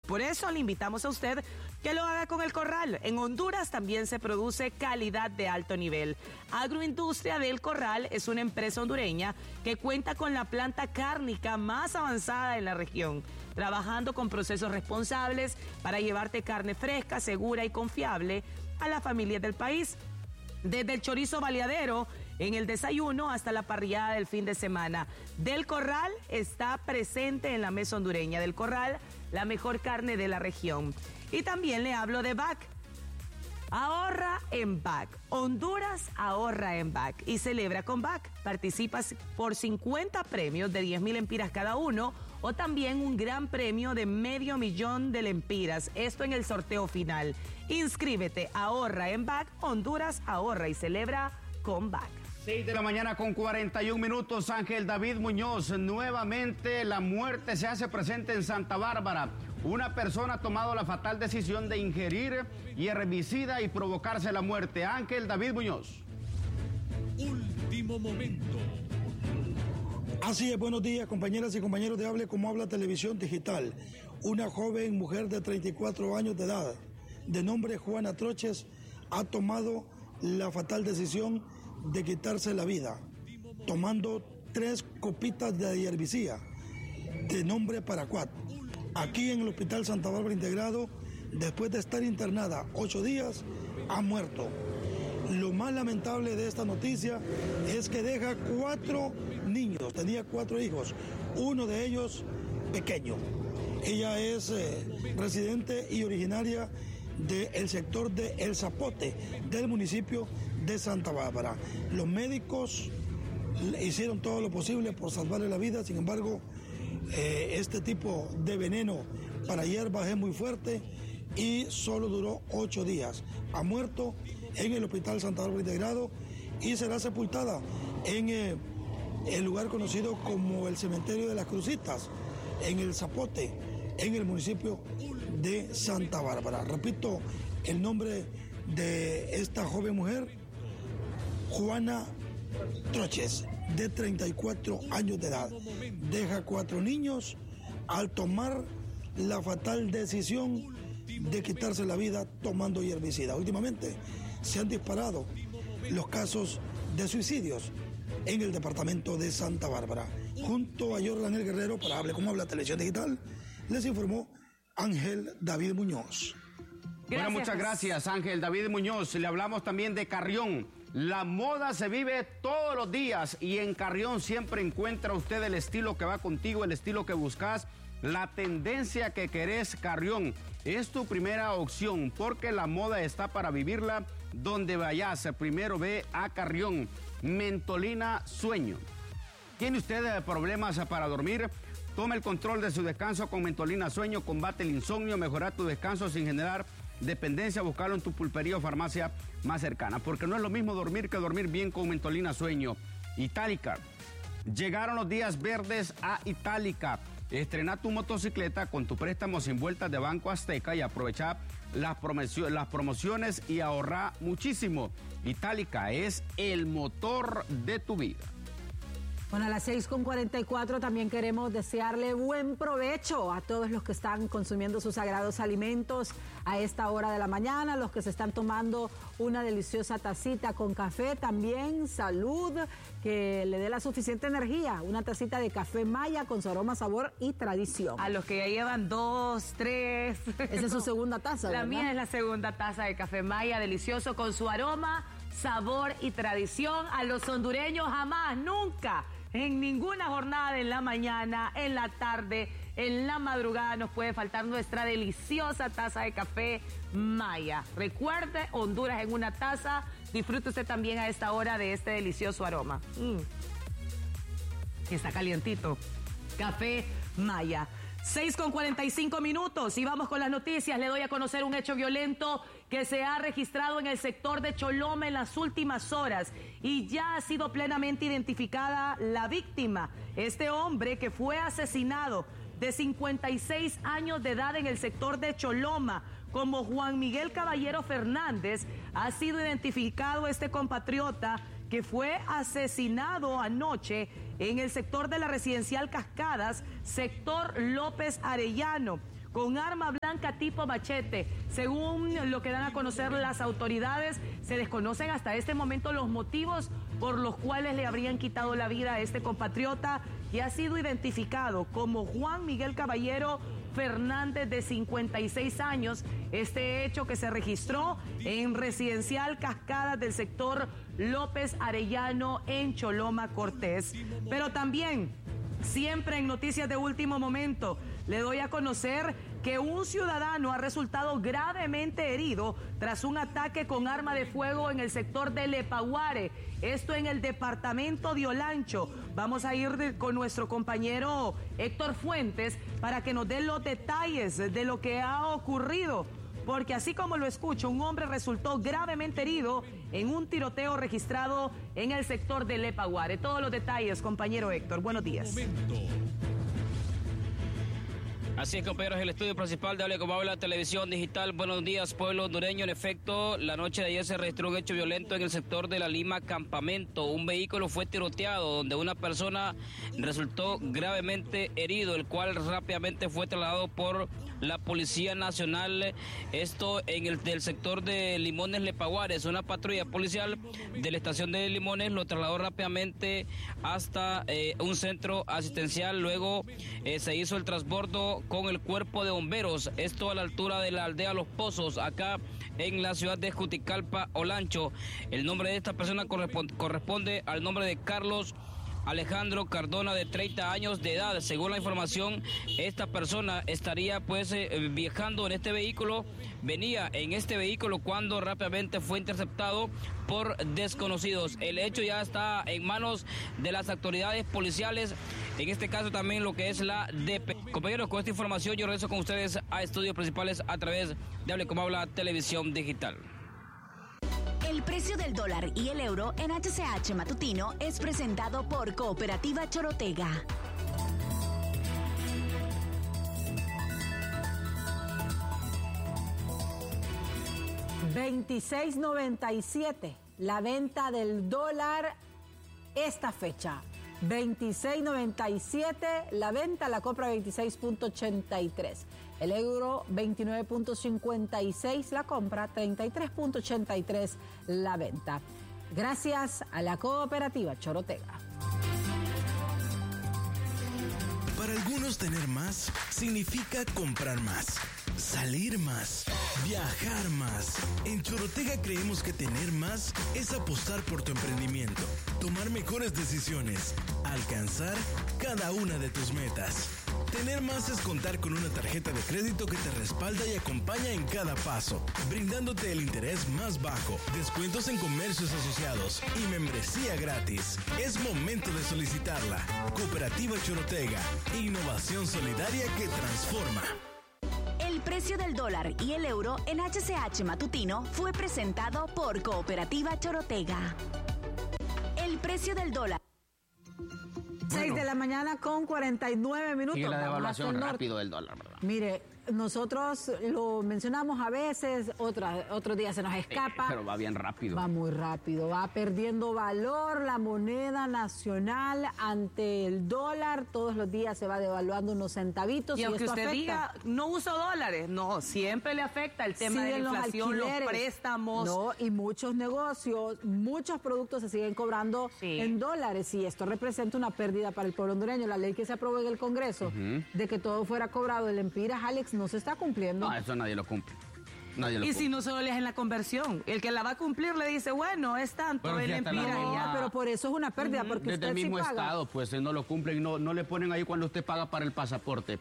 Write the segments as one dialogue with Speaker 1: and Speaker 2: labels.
Speaker 1: Por eso le invitamos a usted que lo haga con El Corral. En Honduras también se produce calidad de alto nivel. Agroindustria del Corral es una empresa hondureña que cuenta con la planta cárnica más avanzada en la región, trabajando con procesos responsables para llevarte carne fresca, segura y confiable a las familias del país. Desde el chorizo baleadero en el desayuno hasta la parrillada del fin de semana. Del Corral está presente en la mesa hondureña. Del Corral, la mejor carne de la región. Y también le hablo de BAC. Ahorra en BAC. Honduras ahorra en BAC y celebra con BAC. Participas por 50 premios de 10,000 lempiras cada uno o también un gran premio de $500,000 de lempiras. Esto en el sorteo final. Inscríbete, ahorra en BAC. Honduras ahorra y celebra con BAC.
Speaker 2: 6 de la mañana con 41 minutos. Ángel David Muñoz, nuevamente la muerte se hace presente en Santa Bárbara. Una persona ha tomado la fatal decisión de ingerir herbicida y provocarse la muerte. Ángel David Muñoz.
Speaker 3: Último momento.
Speaker 4: Así es, buenos días compañeras y compañeros de Hable Como Habla Televisión Digital. Una joven mujer de 34 años de edad, de nombre Juana Troches, ha tomado la fatal decisión de quitarse la vida, tomando 3 copitas de herbicida, de nombre Paraquat, aquí en el Hospital Santa Bárbara Integrado. Después de estar internada 8 días, ha muerto. Lo más lamentable de esta noticia es que deja 4 niños, tenía 4 hijos, uno de ellos pequeño. Ella es residente y originaria del sector de El Zapote, del municipio de Santa Bárbara. Los médicos hicieron todo lo posible por salvarle la vida, sin embargo, este tipo de veneno para hierbas es muy fuerte y solo duró 8 días. Ha muerto en el Hospital Santa Bárbara Integrado y será sepultada en el lugar conocido como el Cementerio de las Crucitas, en El Zapote, en el municipio de Santa Bárbara. Repito el nombre de esta joven mujer, Juana Troches, de 34 años de edad. Deja 4 niños al tomar la fatal decisión de quitarse la vida tomando herbicida. Últimamente se han disparado los casos de suicidios en el departamento de Santa Bárbara. Junto a Jordan El Guerrero, para Hable Como Habla Televisión Digital, les informó Ángel David Muñoz.
Speaker 2: Bueno, muchas gracias, Ángel David Muñoz. Le hablamos también de Carrión. La moda se vive todos los días y en Carrión siempre encuentra usted el estilo que va contigo, el estilo que buscas, la tendencia que querés. Carrión es tu primera opción porque la moda está para vivirla donde vayas. Primero ve a Carrión. Mentolina Sueño. ¿Tiene usted problemas para dormir? Toma el control de su descanso con Mentolina Sueño. Combate el insomnio, mejora tu descanso sin generar dependencia. Búscalo en tu pulpería o farmacia más cercana, porque no es lo mismo dormir que dormir bien con Mentolina Sueño. Itálica. Llegaron los días verdes a Itálica. Estrena tu motocicleta con tu préstamo sin vueltas de Banco Azteca y aprovecha las promociones y ahorra muchísimo. Itálica es el motor de tu vida.
Speaker 5: Bueno, a las 6:44 también queremos desearle buen provecho a todos los que están consumiendo sus sagrados alimentos a esta hora de la mañana, los que se están tomando una deliciosa tacita con café, también salud, que le dé la suficiente energía, una tacita de café Maya con su aroma, sabor y tradición.
Speaker 1: A los que ya llevan 2, 3.
Speaker 5: Esa es su segunda taza,
Speaker 1: La
Speaker 5: ¿verdad?
Speaker 1: mía es la segunda taza de café Maya, delicioso con su aroma, sabor y tradición. A los hondureños jamás, nunca, en ninguna jornada, en la mañana, en la tarde, en la madrugada, nos puede faltar nuestra deliciosa taza de café Maya. Recuerde, Honduras en una taza. Disfrute usted también a esta hora de este delicioso aroma. Está calientito. Café Maya. 6:45 y vamos con las noticias. Le doy a conocer un hecho violento que se ha registrado en el sector de Choloma en las últimas horas y ya ha sido plenamente identificada la víctima. Este hombre que fue asesinado de 56 años de edad en el sector de Choloma como Juan Miguel Caballero Fernández, ha sido identificado este compatriota que fue asesinado anoche en el sector de la residencial Cascadas, sector López Arellano. con arma blanca tipo machete. Según lo que dan a conocer las autoridades, se desconocen hasta este momento los motivos por los cuales le habrían quitado la vida a este compatriota, que ha sido identificado como Juan Miguel Caballero Fernández, de 56 años. Este hecho que se registró en Residencial Cascadas del sector López Arellano en Choloma Cortés. Pero también, siempre en noticias de último momento, le doy a conocer que un ciudadano ha resultado gravemente herido tras un ataque con arma de fuego en el sector de Lepaguare, esto en el departamento de Olancho. Vamos a ir con nuestro compañero Héctor Fuentes para que nos dé los detalles de lo que ha ocurrido, porque así como lo escucho, un hombre resultó gravemente herido en un tiroteo registrado en el sector de Lepaguare. Todos los detalles, compañero Héctor, buenos días.
Speaker 6: Así es, compañeros, el estudio principal de Hable Como Habla Televisión Digital. Buenos días, pueblo hondureño. En efecto, la noche de ayer se registró un hecho violento en el sector de la Lima Campamento. Un vehículo fue tiroteado donde una persona resultó gravemente herido, el cual rápidamente fue trasladado por la Policía Nacional. Esto en el del sector de Limones Lepaguares. Una patrulla policial de la estación de Limones lo trasladó rápidamente hasta un centro asistencial. Luego se hizo el transbordo con el cuerpo de bomberos, esto a la altura de la aldea Los Pozos, acá en la ciudad de Juticalpa, Olancho. El nombre de esta persona corresponde al nombre de Carlos Alejandro Cardona, de 30 años de edad. Según la información, esta persona estaría viajando en este vehículo, venía en este vehículo cuando rápidamente fue interceptado por desconocidos. El hecho ya está en manos de las autoridades policiales, en este caso también lo que es la DP. Compañeros, con esta información yo regreso con ustedes a estudios principales a través de Hable Como Habla Televisión Digital.
Speaker 7: El precio del dólar y el euro en HCH Matutino es presentado por Cooperativa Chorotega.
Speaker 5: $26.97 la venta del dólar esta fecha. 26.97 la venta, la compra 26.83. El euro 29.56 la compra, 33.83 la venta. Gracias a la Cooperativa Chorotega.
Speaker 8: Para algunos, tener más significa comprar más, salir más, viajar más. En Chorotega creemos que tener más es apostar por tu emprendimiento, tomar mejores decisiones, alcanzar cada una de tus metas. Tener más es contar con una tarjeta de crédito que te respalda y acompaña en cada paso, brindándote el interés más bajo, descuentos en comercios asociados y membresía gratis. Es momento de solicitarla. Cooperativa Chorotega, innovación solidaria que transforma.
Speaker 7: El precio del dólar y el euro en HCH Matutino fue presentado por Cooperativa Chorotega. El precio del dólar.
Speaker 5: 6 de la mañana con 49 minutos.
Speaker 2: Y la
Speaker 5: Vamos
Speaker 2: devaluación
Speaker 5: hacia el
Speaker 2: rápido del dólar, ¿verdad?
Speaker 5: Mire, nosotros lo mencionamos a veces, otro día se nos escapa.
Speaker 2: Pero va bien rápido.
Speaker 5: Va muy rápido, va perdiendo valor la moneda nacional ante el dólar. Todos los días se va devaluando unos centavitos.
Speaker 1: Y aunque
Speaker 5: esto
Speaker 1: usted
Speaker 5: afecta.
Speaker 1: diga, no uso dólares, no, siempre le afecta el tema de la inflación, los préstamos.
Speaker 5: No, y muchos negocios, muchos productos se siguen cobrando en dólares, y esto representa una pérdida para el pueblo hondureño. La ley que se aprobó en el Congreso de que todo fuera cobrado en lempiras, Alex, no se está cumpliendo.
Speaker 2: No, eso nadie lo cumple.
Speaker 1: Y si no solo le hacen la conversión, el que la va a cumplir le dice, bueno, es tanto, el empira.
Speaker 5: Pero por eso es una pérdida, porque
Speaker 2: desde
Speaker 5: usted
Speaker 2: el mismo
Speaker 5: sí paga.
Speaker 2: estado, pues no lo cumplen, no le ponen ahí cuando usted paga para el pasaporte.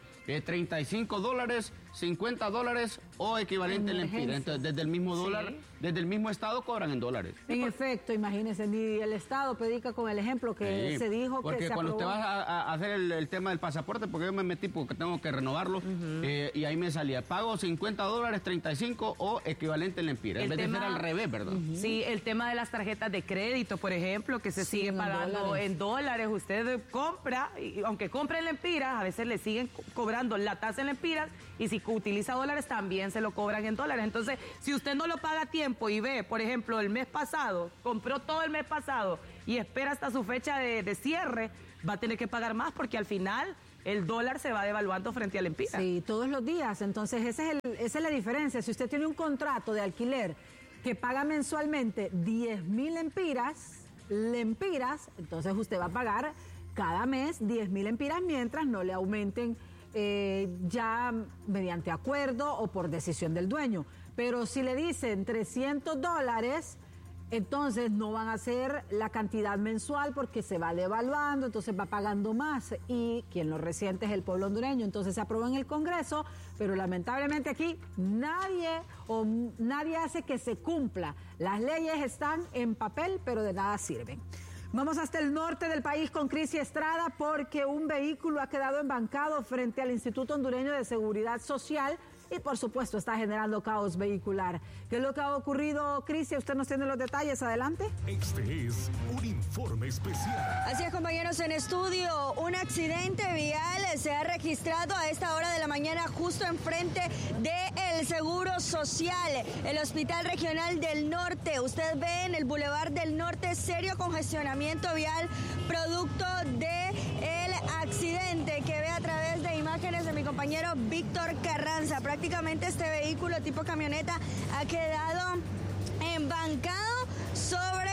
Speaker 2: $35, $50 o equivalente en empira. Entonces, desde el mismo dólar, desde el mismo estado cobran en dólares.
Speaker 5: En efecto, imagínense, ni el Estado predica con el ejemplo que se dijo que se
Speaker 2: Porque cuando
Speaker 5: aprobó.
Speaker 2: usted va a hacer el tema del pasaporte, porque yo me metí porque tengo que renovarlo, y ahí me salía, pago $50, 35 o equivalente en empira. En vez de ser al revés, ¿verdad?
Speaker 1: Sí, el tema de las tarjetas de crédito, por ejemplo, que se sigue pagando en dólares. Usted compra, y aunque compre en lempiras, a veces le siguen cobrando la tasa en lempiras, y si utiliza dólares también se lo cobran en dólares. Entonces, si usted no lo paga a tiempo y ve, por ejemplo, el mes pasado, compró todo el mes pasado y espera hasta su fecha de cierre, va a tener que pagar más, porque al final el dólar se va devaluando frente al empira.
Speaker 5: Sí, todos los días. Entonces, esa es la diferencia. Si usted tiene un contrato de alquiler que paga mensualmente 10.000 lempiras, entonces usted va a pagar cada mes 10.000 lempiras mientras no le aumenten ya mediante acuerdo o por decisión del dueño. Pero si le dicen $300, entonces no van a ser la cantidad mensual porque se va devaluando, entonces va pagando más y quien lo resiente es el pueblo hondureño. Entonces se aprobó en el Congreso, pero lamentablemente aquí nadie hace que se cumpla. Las leyes están en papel, pero de nada sirven. Vamos hasta el norte del país con Crisi Estrada porque un vehículo ha quedado embancado frente al Instituto Hondureño de Seguridad Social y por supuesto está generando caos vehicular. ¿Qué es lo que ha ocurrido, Crisi? Usted nos tiene los detalles, adelante.
Speaker 3: Este es un informe especial.
Speaker 9: Así es, compañeros, en estudio, un accidente vial se ha registrado a esta hora de la mañana justo enfrente del Seguro Social, el Hospital Regional del Norte. Usted ve en el Boulevard del Norte serio congestionamiento vial producto del accidente que ve a través de imágenes de mi compañero Víctor Carranza. Prácticamente este vehículo tipo camioneta ha quedado embancado sobre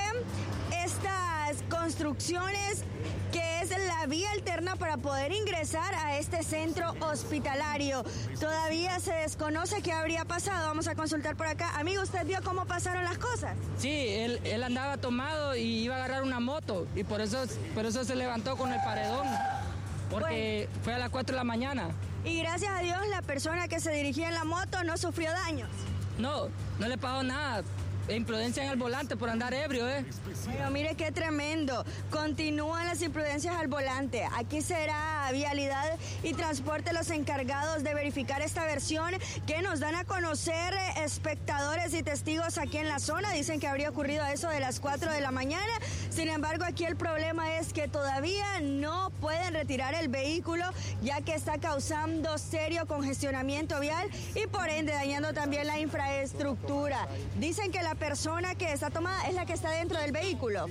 Speaker 9: estas construcciones que es la vía alterna para poder ingresar a este centro hospitalario. Todavía se desconoce qué habría pasado. Vamos a consultar por acá. Amigo, ¿usted vio cómo pasaron las cosas?
Speaker 10: Sí, él andaba tomado y iba a agarrar una moto y por eso se levantó con el paredón, porque fue a las 4 de la mañana.
Speaker 9: Y gracias a Dios la persona que se dirigía en la moto no sufrió daños.
Speaker 10: No le pasó nada. Imprudencia en el volante por andar ebrio,
Speaker 9: Pero mire qué tremendo. Continúan las imprudencias al volante. Aquí será Vialidad y Transporte los encargados de verificar esta versión que nos dan a conocer espectadores y testigos aquí en la zona. Dicen que habría ocurrido a eso de las 4 de la mañana. Sin embargo, aquí el problema es que todavía no pueden retirar el vehículo ya que está causando serio congestionamiento vial y por ende dañando también la infraestructura. Dicen que la persona que está tomada es la que está dentro del vehículo.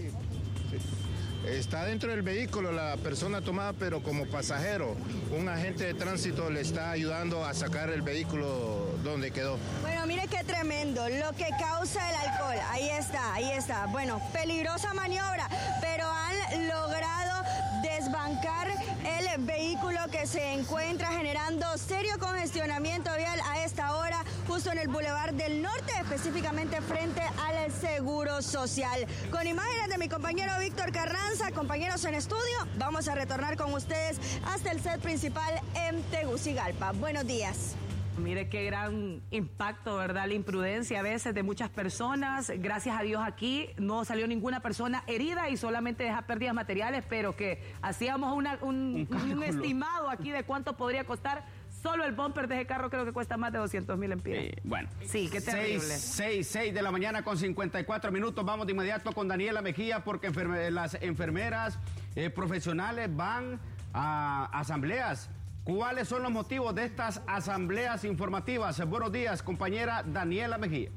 Speaker 11: Está dentro del vehículo la persona tomada, pero como pasajero. Un agente de tránsito le está ayudando a sacar el vehículo donde quedó.
Speaker 9: Bueno, mire qué tremendo, lo que causa el alcohol. Ahí está. Bueno, peligrosa maniobra, pero han logrado desbancar el vehículo que se encuentra generando serio congestionamiento vial a esta hora, justo en el Boulevard del Norte, específicamente frente al Seguro Social. Con imágenes de mi compañero Víctor Carranza, compañeros en estudio, vamos a retornar con ustedes hasta el set principal en Tegucigalpa. Buenos días.
Speaker 1: Mire qué gran impacto, ¿verdad? La imprudencia a veces de muchas personas. Gracias a Dios aquí no salió ninguna persona herida y solamente deja pérdidas materiales, pero que hacíamos un estimado aquí de cuánto podría costar. Solo el bumper de ese carro creo que cuesta más de 200,000 empiras.
Speaker 2: Bueno.
Speaker 1: Sí, qué terrible.
Speaker 2: 6 de la mañana con 54 minutos. Vamos de inmediato con Daniela Mejía porque las enfermeras profesionales van a asambleas. ¿Cuáles son los motivos de estas asambleas informativas? Buenos días, compañera Daniela Mejía.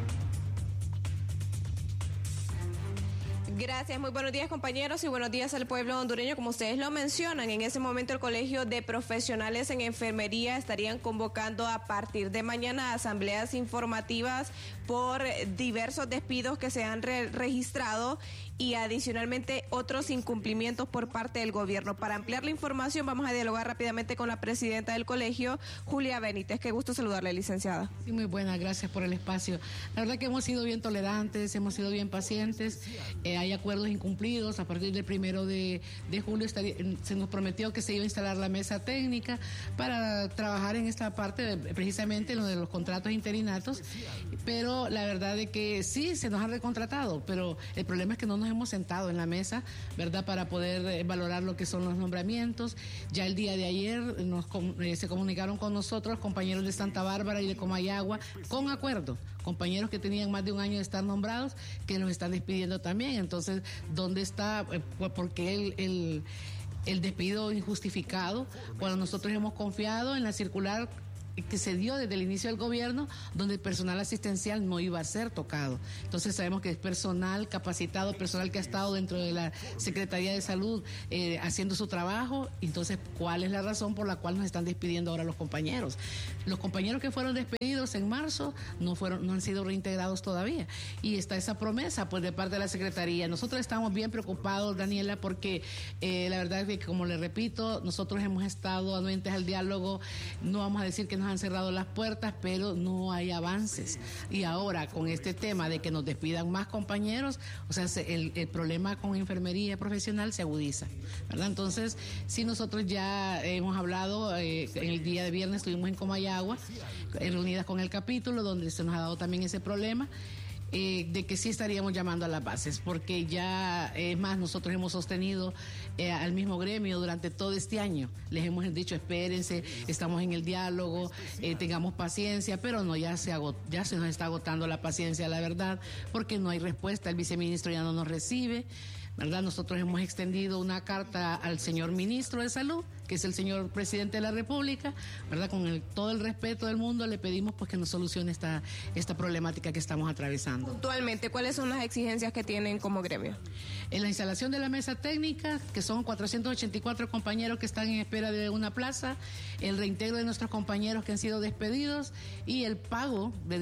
Speaker 12: Gracias, muy buenos días compañeros y buenos días al pueblo hondureño. Como ustedes lo mencionan, en ese momento el Colegio de Profesionales en Enfermería estarían convocando a partir de mañana asambleas informativas por diversos despidos que se han registrado y adicionalmente otros incumplimientos por parte del gobierno. Para ampliar la información vamos a dialogar rápidamente con la presidenta del colegio, Julia Benítez. Qué gusto saludarle, licenciada.
Speaker 13: Sí, muy buena, gracias por el espacio. La verdad que hemos sido bien tolerantes, hemos sido bien pacientes, hay acuerdos incumplidos. A partir del 1 de julio se nos prometió que se iba a instalar la mesa técnica para trabajar en esta parte, precisamente lo de los contratos interinatos, pero la verdad de que sí, se nos ha recontratado, pero el problema es que no nos hemos sentado en la mesa, ¿verdad?, para poder valorar lo que son los nombramientos. Ya el día de ayer se comunicaron con nosotros compañeros de Santa Bárbara y de Comayagua con acuerdo, compañeros que tenían más de un año de estar nombrados, que nos están despidiendo también. Entonces, ¿dónde está? Porque el despido injustificado, cuando nosotros hemos confiado en la circular que se dio desde el inicio del gobierno, donde el personal asistencial no iba a ser tocado. Entonces sabemos que es personal capacitado, personal que ha estado dentro de la Secretaría de Salud haciendo su trabajo. Entonces, ¿cuál es la razón por la cual nos están despidiendo ahora los compañeros? Los compañeros que fueron despedidos en marzo no han sido reintegrados todavía. Y está esa promesa pues de parte de la Secretaría. Nosotros estamos bien preocupados, Daniela, porque la verdad es que, como le repito, nosotros hemos estado anuentes al diálogo. No vamos a decir que nos han cerrado las puertas, pero no hay avances. Y ahora, con este tema de que nos despidan más compañeros, o sea, el problema con enfermería profesional se agudiza, ¿verdad? Entonces, sí, nosotros ya hemos hablado, en el día de viernes estuvimos en Comayagua, reunidas con el capítulo, donde se nos ha dado también ese problema. De que sí estaríamos llamando a las bases, porque ya, es más, nosotros hemos sostenido al mismo gremio durante todo este año. Les hemos dicho, espérense, estamos en el diálogo, tengamos paciencia, pero no, ya se nos está agotando la paciencia, la verdad, porque no hay respuesta. El viceministro ya no nos recibe, ¿verdad? Nosotros hemos extendido una carta al señor ministro de Salud, que es el señor presidente de la República, ¿verdad? Con todo el respeto del mundo le pedimos pues que nos solucione esta problemática que estamos atravesando.
Speaker 12: Puntualmente, ¿cuáles son las exigencias que tienen como gremio?
Speaker 13: En la instalación de la mesa técnica, que son 484 compañeros que están en espera de una plaza, el reintegro de nuestros compañeros que han sido despedidos y el pago de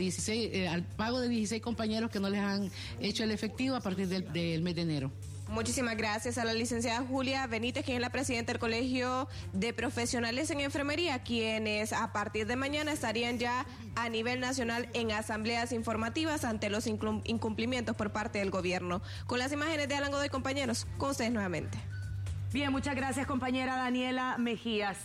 Speaker 13: 16 compañeros que no les han hecho el efectivo a partir del mes de enero.
Speaker 12: Muchísimas gracias a la licenciada Julia Benítez, quien es la presidenta del Colegio de Profesionales en Enfermería, quienes a partir de mañana estarían ya a nivel nacional en asambleas informativas ante los incumplimientos por parte del gobierno. Con las imágenes de Alan Godoy, compañeros, con ustedes nuevamente.
Speaker 1: Bien, muchas gracias, compañera Daniela Mejía.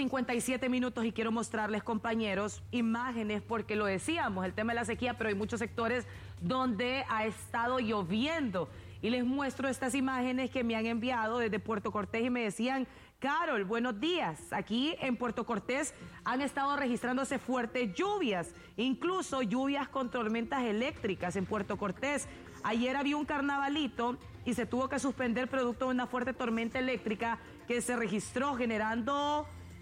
Speaker 1: 6:57 y quiero mostrarles, compañeros, imágenes, porque lo decíamos, el tema de la sequía, pero hay muchos sectores donde ha estado lloviendo. Y les muestro estas imágenes que me han enviado desde Puerto Cortés y me decían, Carol, buenos días. Aquí en Puerto Cortés han estado registrándose fuertes lluvias, incluso lluvias con tormentas eléctricas en Puerto Cortés. Ayer había un carnavalito y se tuvo que suspender producto de una fuerte tormenta eléctrica que se registró, generando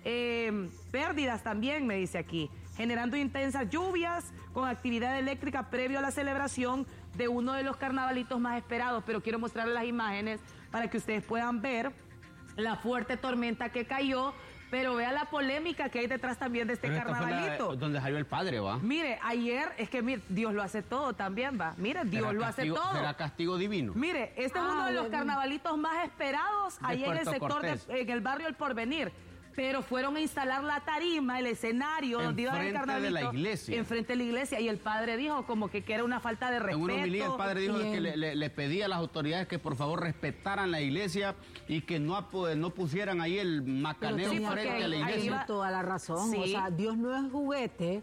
Speaker 1: pérdidas también, me dice aquí, generando intensas lluvias con actividad eléctrica previo a la celebración de uno de los carnavalitos más esperados. Pero quiero mostrarles las imágenes para que ustedes puedan ver la fuerte tormenta que cayó, pero vea la polémica que hay detrás también de este carnavalito.
Speaker 2: Donde salió el padre, ¿va?
Speaker 1: Mire, ayer, es que mire, Dios lo hace todo también, ¿va? Mire, Dios lo hace todo.
Speaker 2: ¿Será castigo divino?
Speaker 1: Mire, este es uno de los carnavalitos más esperados allá en el sector, en el barrio El Porvenir. Pero fueron a instalar la tarima, el escenario donde iba el carnavalito.
Speaker 2: Enfrente de la iglesia.
Speaker 1: Enfrente de la iglesia. Y el padre dijo como que era una falta de respeto.
Speaker 2: En una homilía el padre dijo que le pedía a las autoridades que por favor respetaran la iglesia y que no pusieran ahí el macaneo frente a la iglesia.
Speaker 5: Tiene toda la razón. Sí. O sea, Dios no es juguete.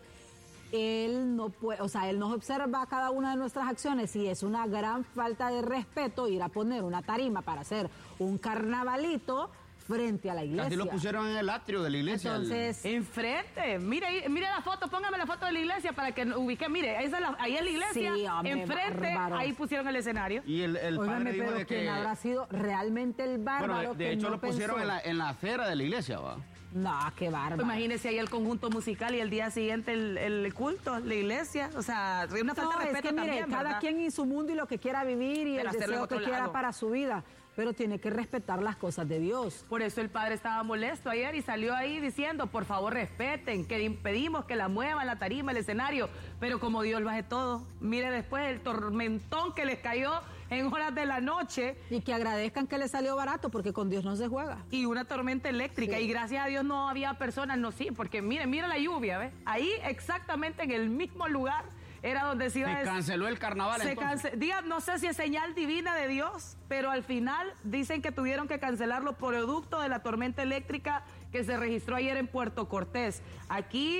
Speaker 5: Él no puede, o sea, Él nos observa cada una de nuestras acciones y es una gran falta de respeto ir a poner una tarima para hacer un carnavalito frente a la iglesia.
Speaker 2: Así lo pusieron en el atrio de la iglesia.
Speaker 1: Entonces, enfrente. Mire la foto, póngame la foto de la iglesia para que ubique. Mire, ahí es la iglesia. Sí, hombre, enfrente, bárbaros. Ahí pusieron el escenario.
Speaker 2: Y el padre dijo de que
Speaker 5: ¿quién habrá sido realmente el bárbaro?
Speaker 2: Bueno, de hecho
Speaker 5: no
Speaker 2: lo pusieron en la acera de la iglesia, ¿va?
Speaker 5: No, qué bárbaro.
Speaker 1: Imagínese ahí el conjunto musical y el día siguiente el culto, la iglesia. O sea, una falta de respeto
Speaker 5: es que, mire,
Speaker 1: también,
Speaker 5: cada quien en su mundo y lo que quiera vivir y
Speaker 1: pero
Speaker 5: el deseo que quiera para su vida. Pero tiene que respetar las cosas de Dios.
Speaker 1: Por eso el padre estaba molesto ayer y salió ahí diciendo, por favor respeten, que impedimos que la muevan, la tarima, el escenario. Pero como Dios lo hace todo, mire después el tormentón que les cayó en horas de la noche.
Speaker 5: Y que agradezcan que les salió barato, porque con Dios no se juega.
Speaker 1: Y una tormenta eléctrica, sí. Y gracias a Dios no había personas, no, sí, porque mira la lluvia, ¿ves? Ahí exactamente en el mismo lugar era donde se iba
Speaker 2: se canceló el carnaval.
Speaker 1: No sé si es señal divina de Dios, pero al final dicen que tuvieron que cancelarlo producto de la tormenta eléctrica que se registró ayer en Puerto Cortés. Aquí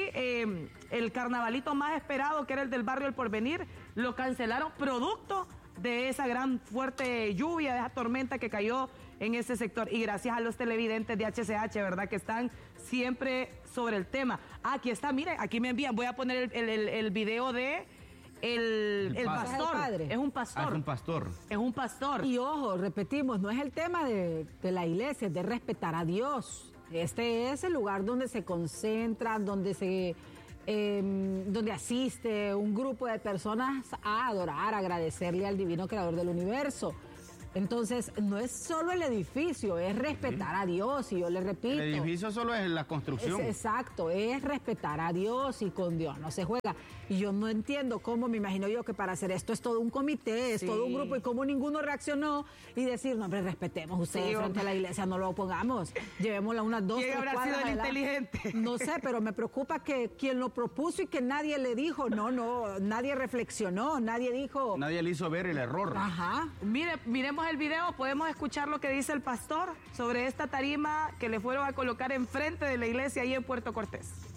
Speaker 1: el carnavalito más esperado, que era el del barrio El Porvenir, lo cancelaron producto de esa gran fuerte lluvia, de esa tormenta que cayó en ese sector. Y gracias a los televidentes de HCH, ¿verdad? Que están siempre sobre el tema. Aquí está, mire, aquí me envían, voy a poner el video de el pastor. Es un pastor.
Speaker 2: Es un pastor.
Speaker 1: Es un pastor.
Speaker 5: Y ojo, repetimos, no es el tema de la iglesia, es de respetar a Dios. Este es el lugar donde se concentran, donde se donde asiste un grupo de personas a adorar, a agradecerle al divino creador del universo. Entonces, no es solo el edificio, es respetar a Dios, y yo le repito.
Speaker 2: El edificio solo es la construcción.
Speaker 5: Exacto, es respetar a Dios, y con Dios no se juega. Y yo no entiendo cómo, me imagino yo que para hacer esto es todo un comité, es todo un grupo, y cómo ninguno reaccionó y decir, no, hombre, respetemos ustedes frente a la iglesia, no lo pongamos, llevémosla unas 2, 3 cuadras.
Speaker 1: ¿Quién habrá sido el inteligente?
Speaker 5: No sé, pero me preocupa que quien lo propuso y que nadie le dijo, no, nadie reflexionó, nadie dijo.
Speaker 2: Nadie le hizo ver el error.
Speaker 5: Ajá.
Speaker 1: Miremos el video, podemos escuchar lo que dice el pastor sobre esta tarima que le fueron a colocar enfrente de la iglesia ahí en Puerto Cortés.